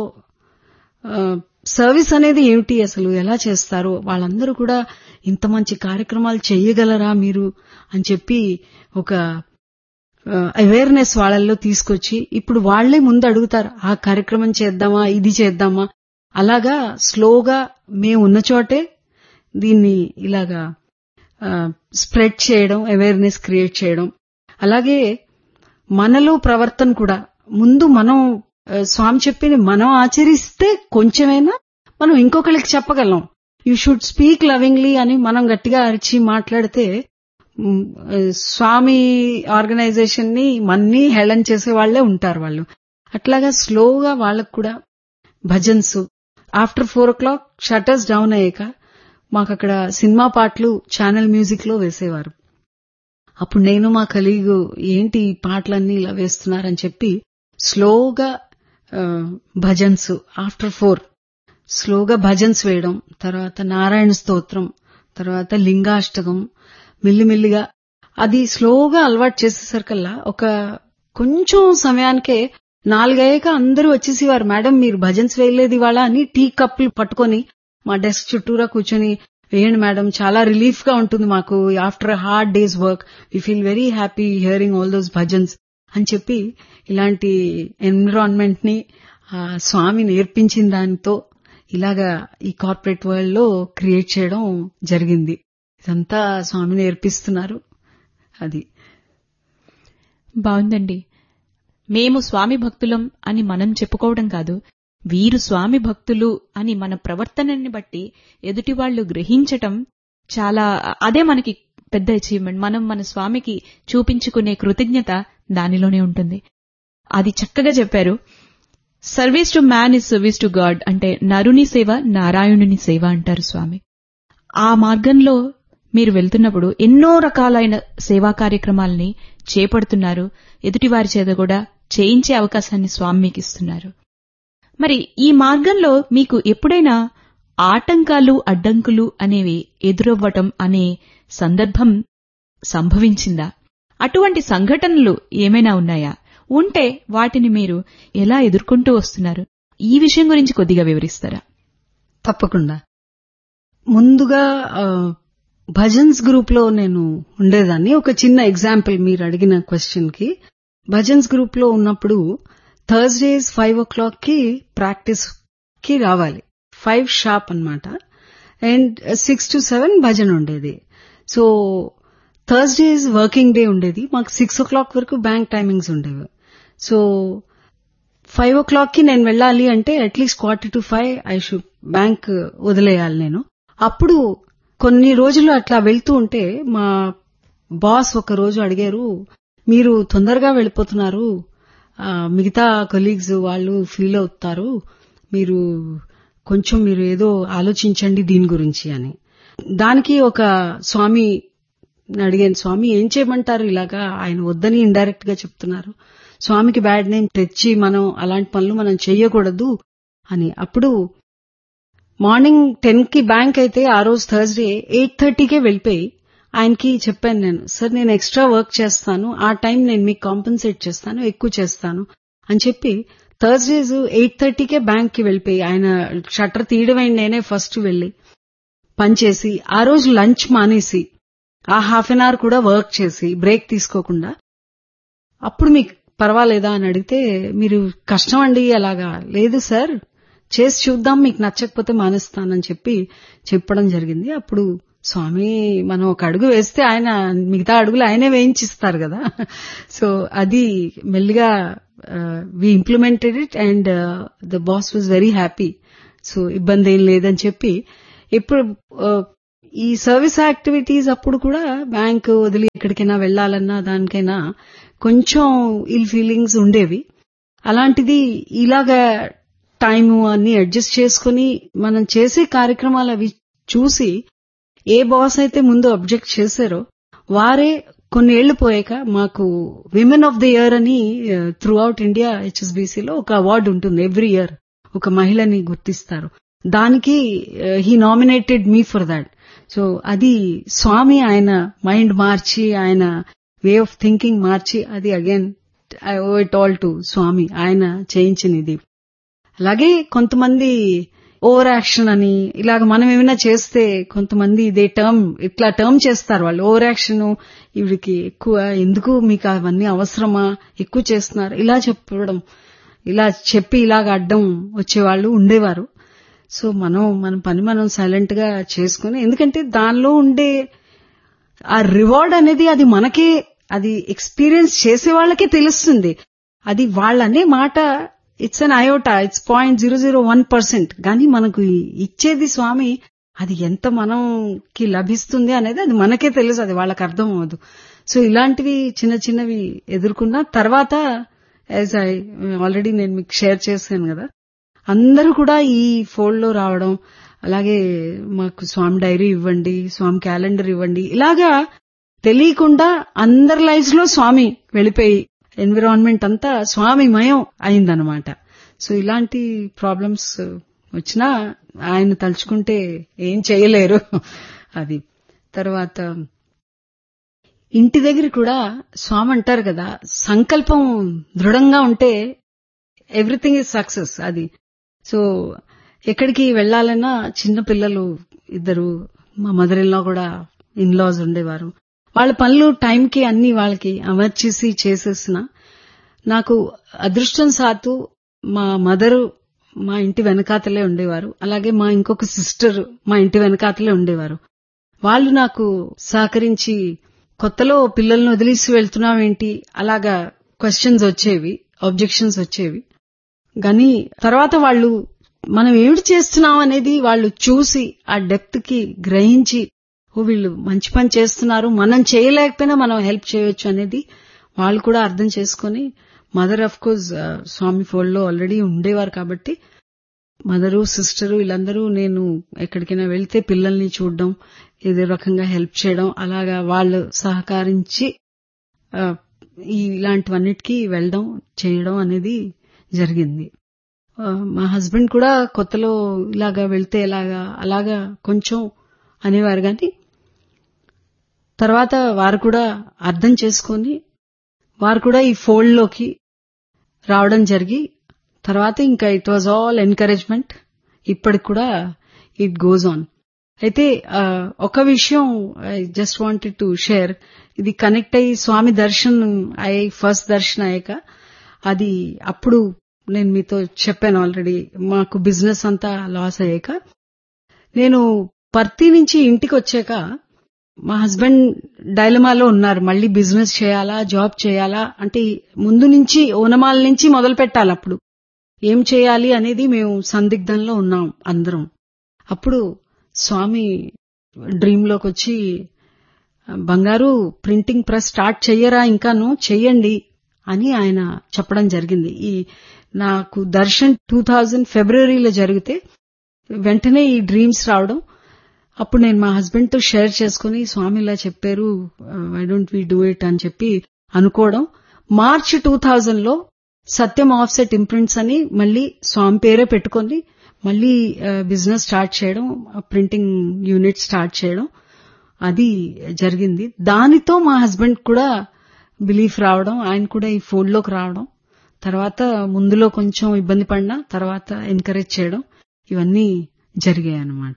సర్వీస్ అనేది ఏమిటి, అసలు ఎలా చేస్తారు, వాళ్ళందరూ కూడా ఇంత మంచి కార్యక్రమాలు చేయగలరా మీరు అని చెప్పి ఒక అవేర్నెస్ వాళ్ళల్లో తీసుకొచ్చి ఇప్పుడు వాళ్లే ముందు అడుగుతారు, ఆ కార్యక్రమం చేద్దామా, ఇది చేద్దామా. అలాగా స్లోగా మేము ఉన్న చోటే దీన్ని ఇలాగా స్ప్రెడ్ చేయడం, అవేర్నెస్ క్రియేట్ చేయడం. అలాగే మనలో ప్రవర్తన కూడా ముందు మనం స్వామి చెప్పింది మనం ఆచరిస్తే కొంచెమైనా మనం ఇంకొకరికి చెప్పగలం. యూ షుడ్ స్పీక్ లవింగ్లీ అని మనం గట్టిగా అరిచి మాట్లాడితే స్వామి ఆర్గనైజేషన్ ని మన్ని హేళన చేసే వాళ్లే ఉంటారు వాళ్ళు. అట్లాగా స్లోగా వాళ్ళకు కూడా భజన్స్ ఆఫ్టర్ 4 షట్టర్స్ డౌన్ అయ్యాక మాకు అక్కడ సినిమా పాటలు ఛానల్ మ్యూజిక్ లో వేసేవారు. అప్పుడు నేను మా కలీగు ఏంటి ఈ పాటలన్నీ ఇలా వేస్తున్నారని చెప్పి స్లోగా భజన్స్ ఆఫ్టర్ 4 స్లోగా భజన్స్ వేయడం, తర్వాత నారాయణ స్తోత్రం, తర్వాత లింగాష్టకం, మెల్లిమెల్లిగా అది స్లోగా అలవాటు చేసేసరికల్లా ఒక కొంచెం సమయానికే 4 అయ్యాక అందరూ వచ్చేసేవారు. మేడం మీరు భజన్స్ వేయలేదు ఇవాళ అని టీ కప్పులు పట్టుకొని మా డెస్క్ చుట్టూరా కూర్చొని వేయండి మేడం, చాలా రిలీఫ్ గా ఉంటుంది మాకు, after hard days work we feel very happy hearing all those bhajans అని చెప్పి ఇలాంటి ఎన్విరాన్మెంట్ ని స్వామి నేర్పించిన దానితో ఇలాగా ఈ కార్పొరేట్ వరల్డ్ లో క్రియేట్ చేయడం జరిగింది. ఇదంతా స్వామి నేర్పిస్తున్నారు. అది బాగుందండి. మేము స్వామి భక్తులం అని మనం చెప్పుకోవడం కాదు, వీరు స్వామి భక్తులు అని మన ప్రవర్తనని బట్టి ఎదుటి వాళ్లు గ్రహించటం చాలా, అదే మనకి పెద్ద అచీవ్మెంట్. మనం మన స్వామికి చూపించుకునే కృతజ్ఞత దానిలోనే ఉంటుంది. అది చక్కగా చెప్పారు. Service to man is service to God అంటే నరుని సేవ నారాయణుని సేవ అంటారు స్వామి. ఆ మార్గంలో మీరు వెళ్తున్నప్పుడు ఎన్నో రకాలైన సేవా కార్యక్రమాలని చేపడుతున్నారు. ఎదుటివారి చేత కూడా చేయించే అవకాశాన్ని స్వామి మీకు ఇస్తున్నారు. మరి ఈ మార్గంలో మీకు ఎప్పుడైనా ఆటంకాలు అడ్డంకులు అనేవి ఎదురవ్వటం అనే సందర్భం సంభవించిందా? అటువంటి సంఘటనలు ఏమైనా ఉన్నాయా? ఉంటే వాటిని మీరు ఎలా ఎదుర్కొంటూ వస్తున్నారు? ఈ విషయం గురించి కొద్దిగా వివరిస్తారా? తప్పకుండా. ముందుగా భజన్స్ గ్రూప్ లో నేను ఉండేదాన్ని. ఒక చిన్న ఎగ్జాంపుల్ మీరు అడిగిన క్వశ్చన్ కి. భజన్స్ గ్రూప్ లో ఉన్నప్పుడు థర్స్డేస్ 5 కి ప్రాక్టీస్ కి రావాలి. 5 షార్ప్ అన్నమాట. అండ్ 6 to 7 భజన ఉండేది. సో థర్స్డేస్ వర్కింగ్ డే ఉండేది. మాకు 6 వరకు బ్యాంక్ టైమింగ్స్ ఉండేవి. సో 5 కి నేను వెళ్ళాలి అంటే అట్లీస్ట్ 4:45 ఐ షుడ్ బ్యాంక్ వదిలేయాలి నేను. అప్పుడు కొన్ని రోజులు అట్లా వెళ్తూ ఉంటే మా బాస్ ఒక రోజు అడిగారు, మీరు తొందరగా వెళ్ళిపోతున్నారు, మిగతా కొలీగ్స్ వాళ్ళు ఫీల్ అవుతారు, మీరు ఏదో ఆలోచించండి దీని గురించి అని. దానికి ఒక స్వామి అడిగాను, స్వామి ఏం చేయమంటారు, ఇలాగా ఆయన వద్దని ఇండైరెక్ట్ గా చెప్తున్నారు, స్వామికి బ్యాడ్ నేమ్ తెచ్చి మనం అలాంటి పనులు మనం చెయ్యకూడదు అని. అప్పుడు మార్నింగ్ 10కి బ్యాంక్ అయితే ఆ రోజు థర్స్డే 8:30కే వెళ్ళిపోయి ఆయనకి చెప్పాను నేను, సార్ నేను ఎక్స్ట్రా వర్క్ చేస్తాను, ఆ టైం నేను మీకు కాంపెన్సేట్ చేస్తాను, ఎక్కువ చేస్తాను అని చెప్పి థర్స్డేస్ 8:30కే బ్యాంక్ కి వెళ్ళిపోయి ఆయన షట్టర్ తీయడమే నేనే ఫస్ట్ వెళ్లి పనిచేసి ఆ రోజు లంచ్ మానేసి ఆ హాఫ్ అన్ అవర్ కూడా వర్క్ చేసి బ్రేక్ తీసుకోకుండా, అప్పుడు మీకు పర్వాలేదా అని అడిగితే, మీరు కష్టం అండి అలాగా, లేదు సార్ చేసి చూద్దాం, మీకు నచ్చకపోతే మానేస్తానని చెప్పడం జరిగింది. అప్పుడు స్వామి మనం ఒక అడుగు వేస్తే ఆయన మిగతా అడుగులు ఆయనే వేయించిస్తారు కదా. సో అది మెల్లిగా వి implemented it and the boss was very happy. So ఇబ్బంది ఏం లేదని చెప్పి ఇప్పుడు ఈ సర్వీస్ యాక్టివిటీస్ అప్పుడు కూడా బ్యాంక్ వదిలి ఎక్కడికైనా వెళ్లాలన్నా దానికైనా కొంచెం ఇల్ ఫీలింగ్స్ ఉండేవి. అలాంటిది ఇలాగా టైము అన్ని అడ్జస్ట్ చేసుకుని మనం చేసే కార్యక్రమాలు అవి చూసి ఏ బాస్ అయితే ముందు అబ్జెక్ట్ చేశారో వారే కొన్నేళ్లు పోయాక మాకు విమెన్ ఆఫ్ ది ఇయర్ అని త్రూ అవుట్ ఇండియా హెచ్ఎస్బీసీలో ఒక అవార్డు ఉంటుంది. ఎవ్రీ ఇయర్ ఒక మహిళని గుర్తిస్తారు. దానికి he nominated me for that. So అది స్వామి ఆయన మైండ్ మార్చి ఆయన వే ఆఫ్ థింకింగ్ మార్చి అది again I O it all to స్వామి, ఆయన చేయించినది. అలాగే కొంతమంది ఓవర్ యాక్షన్ అని ఇలాగ మనం ఏమైనా చేస్తే కొంతమంది ఇట్లా టర్మ్ చేస్తారు వాళ్ళు. ఓవర్ యాక్షన్, ఇవిడికి ఎక్కువ ఎందుకు, మీకు అవన్నీ అవసరమా, ఎక్కువ చేస్తున్నారు ఇలా చెప్పడం, ఇలా చెప్పి ఇలాగ అడ్డం వచ్చేవాళ్ళు ఉండేవారు. సో మన పని మనం సైలెంట్ గా చేసుకుని, ఎందుకంటే దానిలో ఉండే ఆ రివార్డ్ అనేది అది మనకే, అది ఎక్స్పీరియన్స్ చేసే వాళ్ళకే తెలుస్తుంది. అది వాళ్ళనే మాట ఇట్స్ అన్ అయోటా, ఇట్స్ 0.001%. కానీ మనకు ఇచ్చేది స్వామి అది ఎంత మనకి లభిస్తుంది అనేది అది మనకే తెలుసు, అది వాళ్ళకి అర్థం అవ్వదు. సో ఇలాంటివి చిన్న చిన్నవి ఎదుర్కొన్న తర్వాత యాజ్ ఐ ఆల్రెడీ నేను మీకు షేర్ చేశాను కదా, అందరూ కూడా ఈ ఫోల్డ్ లో రావడం, అలాగే మాకు స్వామి డైరీ ఇవ్వండి, స్వామి క్యాలెండర్ ఇవ్వండి, ఇలాగా తెలియకుండా అందరి లైఫ్ లో స్వామి వెళ్ళిపోయి ఎన్విరాన్మెంట్ అంతా స్వామిమయం అయిందనమాట. సో ఇలాంటి ప్రాబ్లమ్స్ వచ్చినా ఆయన తలుచుకుంటే ఏం చేయలేరు. అది తర్వాత ఇంటి దగ్గర కూడా స్వామి అంటారు కదా, సంకల్పం దృఢంగా ఉంటే ఎవ్రీథింగ్ ఈజ్ సక్సెస్. అది సో ఎక్కడికి వెళ్లాలన్నా చిన్న పిల్లలు ఇద్దరు, మా మదర్ ఇన్ లా కూడా ఇన్లాస్ ఉండేవారు. వాళ్ళ పనులు టైంకి అన్ని వాళ్ళకి అమర్చేసి చేసేసిన నాకు అదృష్టం సాతు మా మదరు మా ఇంటి వెనకాతలే ఉండేవారు, అలాగే మా ఇంకొక సిస్టర్ మా ఇంటి వెనకాతలే ఉండేవారు. వాళ్ళు నాకు సహకరించి కొత్తలో పిల్లల్ని వదిలేసి వెళ్తున్నావేంటి అలాగా క్వశ్చన్స్ వచ్చేవి, ఆబ్జెక్షన్స్ వచ్చేవి. కానీ తర్వాత వాళ్ళు మనం ఏమిటి చేస్తున్నాం అనేది వాళ్ళు చూసి ఆ డెప్త్ కి గ్రహించి, ఓ వీళ్ళు మంచి పని చేస్తున్నారు, మనం చేయలేకపోయినా మనం హెల్ప్ చేయొచ్చు అనేది వాళ్ళు కూడా అర్థం చేసుకుని, mother of course Swamy fold లో ఆల్రెడీ ఉండేవారు కాబట్టి మదరు సిస్టరు వీళ్ళందరూ నేను ఎక్కడికైనా వెళ్తే పిల్లల్ని చూడడం, ఏదో రకంగా హెల్ప్ చేయడం, అలాగా వాళ్ళు సహకరించి ఇలాంటివన్నిటికీ వెళ్ళడం చేయడం అనేది జరిగింది. మా హస్బెండ్ కూడా కొత్తలో ఇలాగా వెళ్తే అలాగా కొంచెం అనేవారు, కానీ తర్వాత వారు కూడా అర్థం చేసుకొని వారు కూడా ఈ ఫోల్డ్ లోకి రావడం జరిగి, తర్వాత ఇంకా ఇట్ వాజ్ ఆల్ ఎంకరేజ్మెంట్. ఇప్పటికి కూడా ఇట్ గోస్ ఆన్. అయితే ఒక విషయం I just wanted to share. ఇది కనెక్ట్ అయ్యి స్వామి దర్శనం అయ్యి ఫస్ట్ దర్శనం అయ్యాక అది అప్పుడు నేను మీతో చెప్పాను ఆల్రెడీ, మాకు బిజినెస్ అంతా లాస్ అయ్యాక నేను పర్తి నుంచి ఇంటికి వచ్చాక మా హస్బెండ్ డైలమాలో ఉన్నారు, మళ్ళీ బిజినెస్ చేయాలా జాబ్ చేయాలా అంటే ముందు నుంచి ఓనమాల నుంచి మొదలు పెట్టాలి, అప్పుడు ఏం చేయాలి అనేది మేము సందిగ్ధంలో ఉన్నాం అందరం. అప్పుడు స్వామి డ్రీమ్ లోకి వచ్చి, బంగారు ప్రింటింగ్ ప్రెస్ స్టార్ట్ చెయ్యరా, ఇంకాను చెయ్యండి అని ఆయన చెప్పడం జరిగింది. ఈ నాకు దర్శన్ 2000 ఫిబ్రవరిలో జరిగితే వెంటనే ఈ డ్రీమ్స్ రావడం, అప్పుడు నేను మా హస్బెండ్ తో షేర్ చేసుకుని స్వామి ఇలా చెప్పారు, why don't we do it అని చెప్పి అనుకోవడం. మార్చ్ 2000లో సత్యం ఆఫ్సెట్ ఇంప్రింట్స్ అని మళ్ళీ స్వామి పేరే పెట్టుకొని మళ్ళీ బిజినెస్ స్టార్ట్ చేయడం, ప్రింటింగ్ యూనిట్ స్టార్ట్ చేయడం అది జరిగింది. దానితో మా హస్బెండ్ కూడా బిలీఫ్ రావడం, ఆయన కూడా ఈ ఫోల్డ్ లోకి రావడం, తర్వాత ముందులో కొంచెం ఇబ్బంది పడినా తర్వాత ఎంకరేజ్ చేయడం, ఇవన్నీ జరిగాయి అన్నమాట.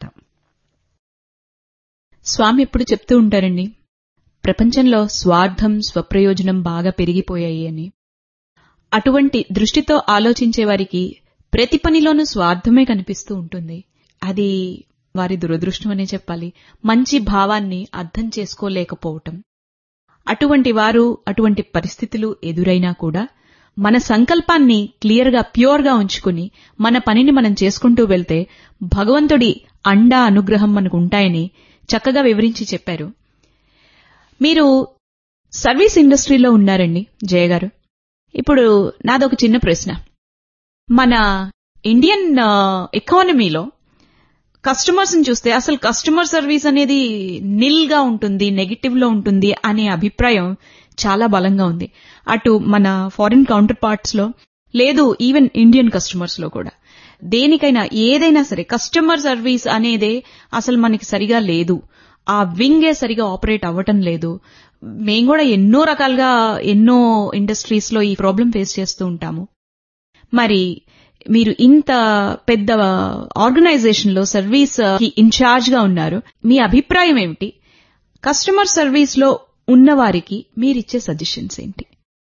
స్వామి ఎప్పుడు చెప్తూ ఉంటారండి, ప్రపంచంలో స్వార్థం స్వప్రయోజనం బాగా పెరిగిపోయాయి అని. అటువంటి దృష్టితో ఆలోచించే వారికి ప్రతి పనిలోనూ స్వార్థమే కనిపిస్తూ ఉంటుంది. అది వారి దురదృష్టం అనే చెప్పాలి, మంచి భావాన్ని అర్థం చేసుకోలేకపోవటం. అటువంటి వారు అటువంటి పరిస్థితులు ఎదురైనా కూడా మన సంకల్పాన్ని క్లియర్గా ప్యూర్గా ఉంచుకుని మన పనిని మనం చేసుకుంటూ వెళ్తే భగవంతుడి అండా అనుగ్రహం మనకు ఉంటాయని చక్కగా వివరించి చెప్పారు. మీరు సర్వీస్ ఇండస్ట్రీలో ఉన్నారండి జయ గారు. ఇప్పుడు నాదొక చిన్న ప్రశ్న. మన ఇండియన్ ఎకానమీలో కస్టమర్స్ ని చూస్తే అసలు కస్టమర్ సర్వీస్ అనేది నిల్ గా ఉంటుంది, నెగటివ్ లో ఉంటుంది అనే అభిప్రాయం చాలా బలంగా ఉంది. అటు మన ఫారిన్ కౌంటర్ పార్ట్స్ లో లేదు, ఈవెన్ ఇండియన్ కస్టమర్స్ లో కూడా. దేనికైనా ఏదైనా సరే కస్టమర్ సర్వీస్ అనేదే అసలు మనకి సరిగా లేదు, ఆ వింగే సరిగా ఆపరేట్ అవ్వటం లేదు. మేము కూడా ఎన్నో రకాలుగా ఎన్నో ఇండస్ట్రీస్ లో ఈ ప్రాబ్లం ఫేస్ చేస్తూ ఉంటాము. మరి మీరు ఇంత పెద్ద ఆర్గనైజేషన్ లో సర్వీస్ కి ఇన్ఛార్జ్ గా ఉన్నారు, మీ అభిప్రాయం ఏమిటి? కస్టమర్ సర్వీస్ లో ఉన్నవారికి మీరిచ్చే సజెషన్స్ ఏంటి?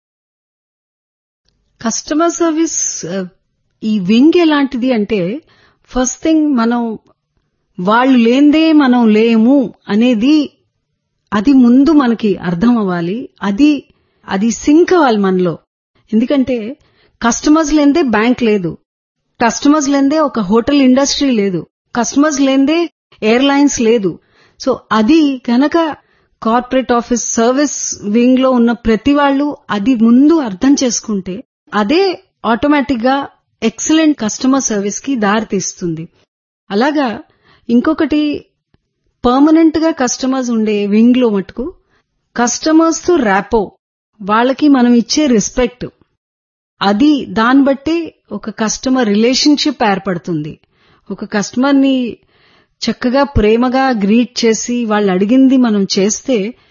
కస్టమర్ సర్వీస్ ఈ వింగ్ ఎలాంటిది అంటే, ఫస్ట్ థింగ్ మనం వాళ్ళు లేందే మనం లేము అనేది అది ముందు మనకి అర్థం అవ్వాలి. అది సింక్ అవ్వాలి మనలో. ఎందుకంటే కస్టమర్స్ లేందే బ్యాంక్ లేదు, కస్టమర్స్ లేందే ఒక హోటల్ ఇండస్ట్రీ లేదు, కస్టమర్స్ లేందే ఎయిర్లైన్స్ లేదు. సో అది కనుక కార్పొరేట్ ఆఫీస్ సర్వీస్ వింగ్ లో ఉన్న ప్రతి వాళ్ళు అది ముందు అర్థం చేసుకుంటే అదే ఆటోమేటిక్ గా ఎక్సలెంట్ కస్టమర్ సర్వీస్ కి దారి తీస్తుంది. అలాగా ఇంకొకటి పర్మనెంట్ గా కస్టమర్స్ ఉండే వింగ్ లో మటుకు కస్టమర్స్ తో ర్యాపో, వాళ్ళకి మనం ఇచ్చే రెస్పెక్ట్, అది దాన్ని బట్టి ఒక కస్టమర్ రిలేషన్షిప్ ఏర్పడుతుంది. ఒక కస్టమర్ ని చక్కగా ప్రేమగా గ్రీట్ చేసి వాళ్ళు అడిగింది మనం చేస్తే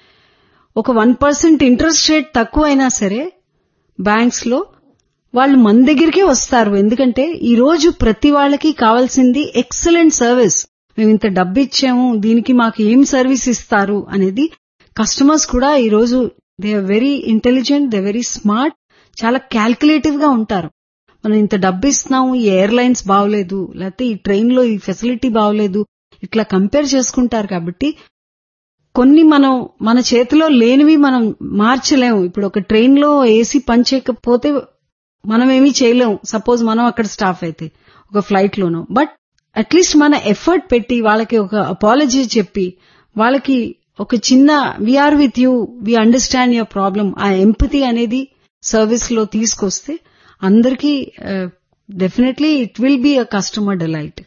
ఒక 1% ఇంట్రెస్ట్ రేట్ తక్కువైనా సరే బ్యాంక్స్ లో వాళ్ళు మన దగ్గరికే వస్తారు. ఎందుకంటే ఈ రోజు ప్రతి వాళ్ళకి కావాల్సింది ఎక్సలెంట్ సర్వీస్. మేము ఇంత డబ్బు ఇచ్చాము, దీనికి మాకు ఏం సర్వీస్ ఇస్తారు అనేది కస్టమర్స్ కూడా ఈ రోజు they are very intelligent, they very smart, చాలా క్యాల్కులేటివ్ గా ఉంటారు. మనం ఇంత డబ్బు ఇస్తున్నాము, ఈ ఎయిర్లైన్స్ బాగోలేదు, లేకపోతే ఈ ట్రైన్ లో ఈ ఫెసిలిటీ బాగోలేదు, ఇట్లా కంపేర్ చేసుకుంటారు. కాబట్టి కొన్ని మనం మన చేతిలో లేనివి మనం మార్చలేము. ఇప్పుడు ఒక ట్రైన్ లో ఏసీ పనిచేయకపోతే మనం ఏమీ చేయలేము, సపోజ్ మనం అక్కడ స్టాఫ్ అయితే ఒక ఫ్లైట్ లోనో. బట్ అట్లీస్ట్ మన ఎఫర్ట్ పెట్టి వాళ్ళకి ఒక అపాలజీ చెప్పి వాళ్ళకి ఒక చిన్న we are with you, we understand your problem, ఆ ఎంపతి అనేది సర్వీస్ లో తీసుకొస్తే అందరికీ definitely it will be a customer delight.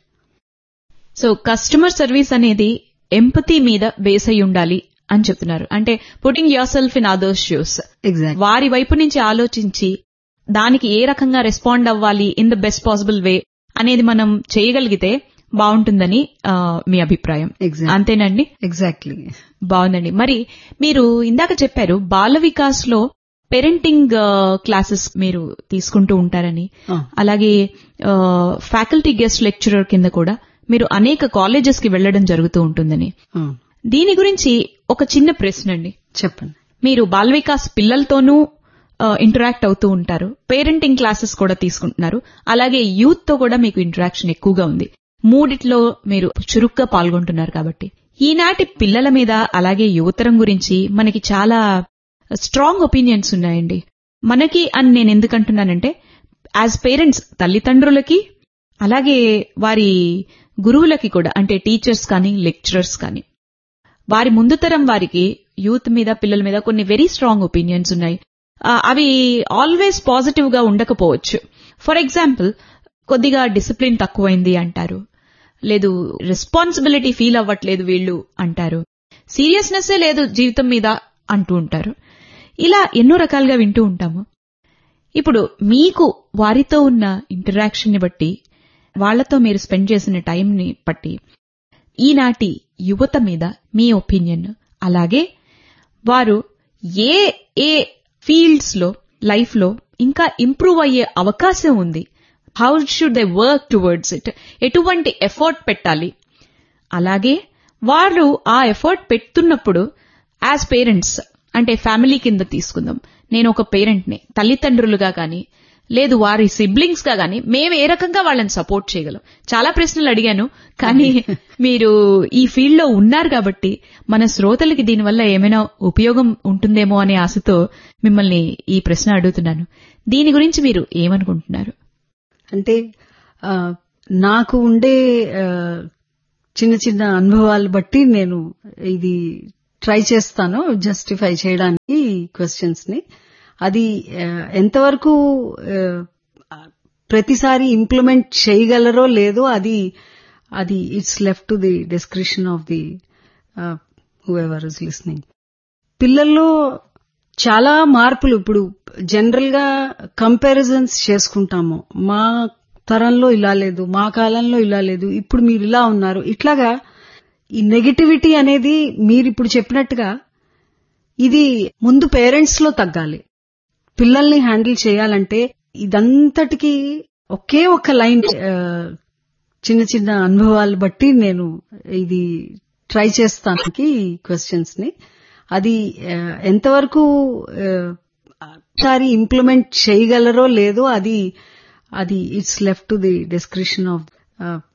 So customer service అనేది ఎంపతి మీద బేస్ అయి ఉండాలి అని చెప్తున్నారు. అంటే putting your self in others shoes, వారి వైపు నుంచి ఆలోచించి దానికి ఏ రకంగా రెస్పాండ్ అవ్వాలి in the best possible way అనేది మనం చేయగలిగితే బాగుంటుందని మీ అభిప్రాయం. అంతేనండి? ఎగ్జాక్ట్లీ. బాగుందండి. మరి మీరు ఇందాక చెప్పారు బాల వికాస్ లో పేరెంటింగ్ క్లాసెస్ మీరు తీసుకుంటూ ఉంటారని, అలాగే ఫ్యాకల్టీ గెస్ట్ లెక్చరర్ కింద కూడా మీరు అనేక కాలేజెస్ కి వెళ్లడం జరుగుతూ ఉంటుందని. దీని గురించి ఒక చిన్న ప్రశ్న అండి. చెప్పండి. మీరు బాల వికాస్ పిల్లలతోనూ ఇంటరాక్ట్ అవుతూ ఉంటారు, పేరెంటింగ్ క్లాసెస్ కూడా తీసుకుంటున్నారు, అలాగే యూత్ తో కూడా మీకు ఇంటరాక్షన్ ఎక్కువగా ఉంది. మూడిట్లో మీరు చురుగ్గా పాల్గొంటున్నారు. కాబట్టి ఈనాటి పిల్లల మీద అలాగే యువతరం గురించి మనకి చాలా స్ట్రాంగ్ ఒపీనియన్స్ ఉన్నాయండి. మనకి అని నేను ఎందుకంటున్నానంటే యాజ్ పేరెంట్స్, తల్లిదండ్రులకి అలాగే వారి గురువులకి కూడా, అంటే టీచర్స్ కానీ లెక్చరర్స్ కానీ, వారి ముందు తరం వారికి యూత్ మీద పిల్లల మీద కొన్ని వెరీ స్ట్రాంగ్ ఒపీనియన్స్ ఉన్నాయి. అవి ఆల్వేస్ పాజిటివ్ గా ఉండకపోవచ్చు. ఫర్ ఎగ్జాంపుల్, కొద్దిగా డిసిప్లిన్ తక్కువైంది అంటారు, లేదు రెస్పాన్సిబిలిటీ ఫీల్ అవ్వట్లేదు వీళ్లు అంటారు, సీరియస్నెస్సే లేదు జీవితం మీద అంటూ ఉంటారు. ఇలా ఎన్నో రకాలుగా వింటూ ఉంటాము. ఇప్పుడు మీకు వారితో ఉన్న ఇంటరాక్షన్ ని బట్టి, వాళ్లతో మీరు స్పెండ్ చేసిన టైంని బట్టి ఈనాటి యువత మీద మీ ఒపీనియన్, అలాగే వారు ఏ ఏ ఫీల్డ్స్ లో లైఫ్ లో ఇంకా ఇంప్రూవ్ అయ్యే అవకాశం ఉంది, how should they work towards it, ఎటువంటి ఎఫర్ట్ పెట్టాలి, అలాగే వారు ఆ ఎఫర్ట్ పెడుతున్నప్పుడు యాజ్ పేరెంట్స్, అంటే ఫ్యామిలీ కింద తీసుకుందాం, నేను ఒక పేరెంట్ని, తల్లిదండ్రులుగా కానీ లేదు వారి సిబ్లింగ్స్ గా గానీ మేము ఏ రకంగా వాళ్ళని సపోర్ట్ చేయగలం. చాలా ప్రశ్నలు అడిగాను, కానీ మీరు ఈ ఫీల్డ్ లో ఉన్నారు కాబట్టి మన శ్రోతలకి దీనివల్ల ఏమైనా ఉపయోగం ఉంటుందేమో అనే ఆశతో మిమ్మల్ని ఈ ప్రశ్న అడుగుతున్నాను. దీని గురించి మీరు ఏమనుకుంటున్నారు? అంటే నాకు ఉండే చిన్న చిన్న అనుభవాలు బట్టి నేను ఇది ట్రై చేస్తాను జస్టిఫై చేయడానికి క్వశ్చన్స్ ని. అది ఎంతవరకు ప్రతిసారి ఇంప్లిమెంట్ చేయగలరో లేదో అది it's left to the discretion of the whoever is listening. పిల్లల్లో చాలా మార్పులు ఇప్పుడు జనరల్ గా కంపారిజన్స్ చేసుకుంటాము. మా తరంలో ఇలా లేదు, మా కాలంలో ఇలా లేదు, ఇప్పుడు మీరు ఇలా ఉన్నారు. ఇట్లాగా ఈ నెగటివిటీ అనేది మీరు ఇప్పుడు చెప్పినట్టుగా ఇది ముందు పేరెంట్స్ లో తగ్గాలి. పిల్లల్ని హ్యాండిల్ చేయాలంటే ఇదంతటికీ ఒకే ఒక లైన్, చిన్న చిన్న అనుభవాలు బట్టి నేను ఇది ట్రై చేస్తానికి క్వశ్చన్స్ ని. అది ఎంతవరకు సారి ఇంప్లిమెంట్ చేయగలరో లేదో అది it's left to the discretion of